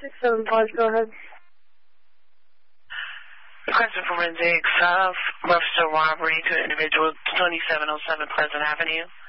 675, go ahead. Requesting forensics of Webster robbery to individual 2707 Pleasant Avenue.